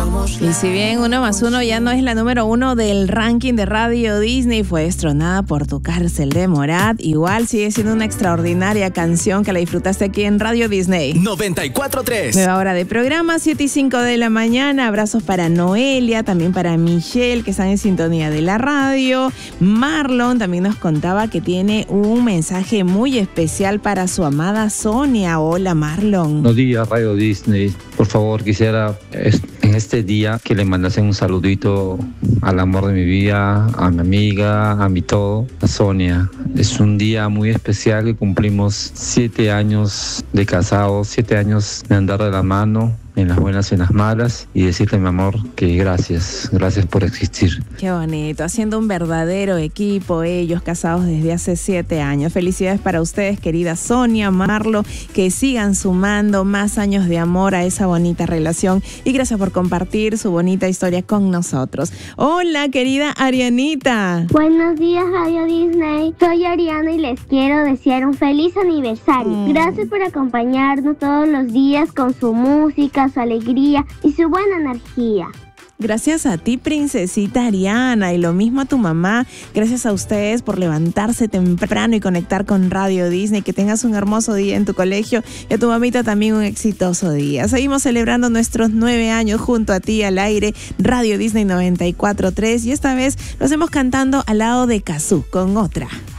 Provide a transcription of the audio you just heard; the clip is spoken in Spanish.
Y si bien 1 más 1 ya no es la número 1 del ranking de Radio Disney, fue destronada por Tu Cárcel de Morat, igual sigue siendo una extraordinaria canción que la disfrutaste aquí en Radio Disney 94.3. Nueva hora de programa, 7:05 de la mañana. Abrazos para Noelia, también para Michelle, que están en sintonía de la radio. Marlon también nos contaba que tiene un mensaje muy especial para su amada Sonia. Hola, Marlon. Buenos días, Radio Disney. Por favor, quisiera en este día que le mandasen un saludito al amor de mi vida, a mi amiga, a mi todo, a Sonia. Es un día muy especial que cumplimos 7 años de casados, 7 años de andar de la mano, en las buenas y en las malas, y decirte, mi amor, que gracias por existir. Qué bonito, haciendo un verdadero equipo, ellos casados desde hace 7 años. Felicidades para ustedes, querida Sonia, Marlo, que sigan sumando más años de amor a esa bonita relación, y gracias por compartir su bonita historia con nosotros. Hola, querida Arianita. Buenos días, Radio Disney. Soy Ariana y les quiero desear un feliz aniversario. Gracias por acompañarnos todos los días con su música, su alegría y su buena energía. Gracias a ti, princesita Ariana, y lo mismo a tu mamá. Gracias a ustedes por levantarse temprano y conectar con Radio Disney. Que tengas un hermoso día en tu colegio, y a tu mamita también un exitoso día. Seguimos celebrando nuestros 9 años junto a ti al aire, Radio Disney 94.3, y esta vez lo hacemos cantando al lado de Cazzu con Otra.